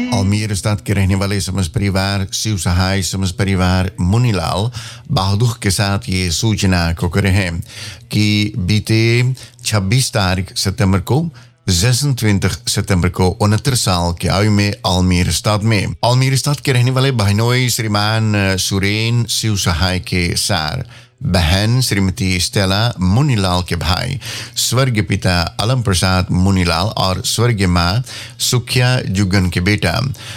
आलमीर स्टाद के रहने वाले समझ परिवार शिव सहाय समझ परिवार मुनीलाल बहादुर के साथ ये सूचना को करे हैं कि बीते 26 तारीख सितंबर को 26 सितंबर को 69 साल की आयु में आलमीर स्टाद के रहने वाले बहनोई श्रीमान सुरेन शिव सहाय के सार बहन श्रीमती स्टेला मुनीलाल के भाई स्वर्गीय पिता अलम प्रसाद मुनीलाल और स्वर्गीय माँ सुखिया जुगन के बेटा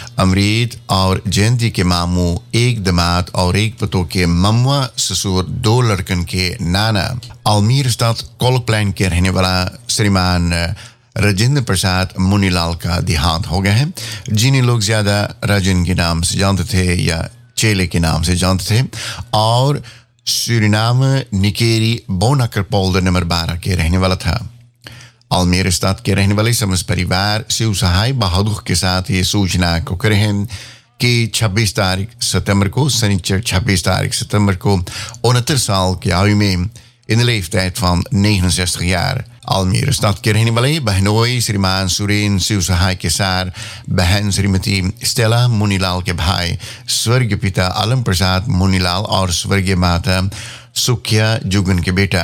अमृत और जयंती के मामू एक दामाद और एक पतोह के ममुआ ससुर 2 लड़कन के नाना आलमीर स्टाद कोलप्लान के रहने वाला श्रीमान राजेंद्र प्रसाद मुनीलाल का देहांत हो गया है, जिन्हें लोग ज्यादा राजन के नाम से जानते थे या चेले के नाम से जानते थे और सूरीनाम निकेरी बोनाकर पोल्डर नंबर 12 के रहने वाला था। आलमीर स्टाद के रहने वाले समस्त परिवार शिव सहाय बहादुर के साथ ये सूचना को करे हैं कि 26 तारीख सितंबर को शनिचर 26 तारीख सितंबर को 69 साल की आयु में in de leeftijd van 69 jaar. Almere stad के रहने वाले बहनोई श्रीमान सुरेन शिव सहाय के सार बहन श्रीमती स्टेला मुनीलाल के भाई स्वर्गीय पिता आलम प्रसाद मुनीलाल और स्वर्गीय माता सुखिया जुगन के बेटा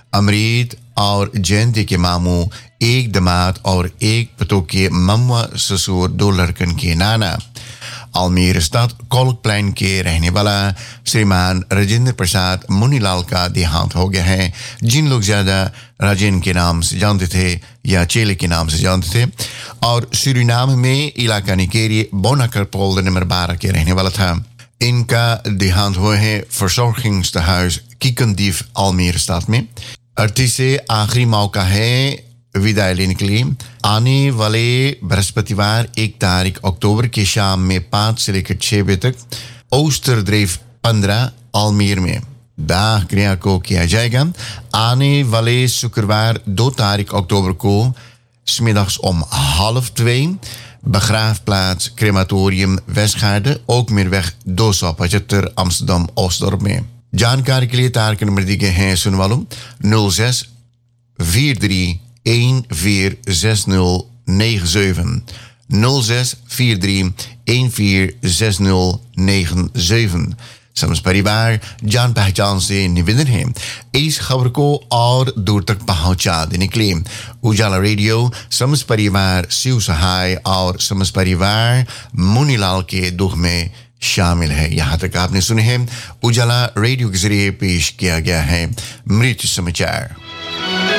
अमृत और जयंती के मामू एक दामाद और एक पतोह के ममुआ ससुर 2 लड़कन के नाना आलमीर स्टाद कोलप्लान के रहने वाला श्रीमान राजेंद्र प्रसाद मुनीलाल का देहांत हो गया है, जिन लोग ज्यादा राजेन के नाम से जानते थे या चेले के नाम से जानते थे और सूरीनाम में इलाका निकेरी बोनाकर पोल्डर नंबर 12 के रहने वाला था। इनका देहांत हुआ है verzorgingstehuis Kiekendief आलमीर स्टाद में। अर्थी से आखिरी मौका है विदाई लेने के लिए। आने वाले बृहस्पतिवार 1 तारीख अक्टूबर की शाम में 5 से लेकर 6 बजे तक ओस्टरड्रेफ 15 आलमीर में दाह क्रिया को किया जाएगा। आने वाले शुक्रवार 2 तारीख अक्टूबर को 's middags om 1:30 begraafplaats crematorium Westgaarde, ook meerweg Dosa Pajetter Amsterdam Oostdorp में। जानकारी के लिए तार के नंबर दिए गए हैं सुन वालों 06 43 146097 06 43 146097। समस्त परिवार जान पहचान से निवेदन है इस खबर को और दूर तक पहुंचा देने के लिए उजाला रेडियो समस्त परिवार शिव सहाय और समस्त परिवार मुनीलाल के दुख में शामिल है। यहाँ तक आपने सुने हैं उजाला रेडियो के जरिए पेश किया गया है मृत्यु समाचार।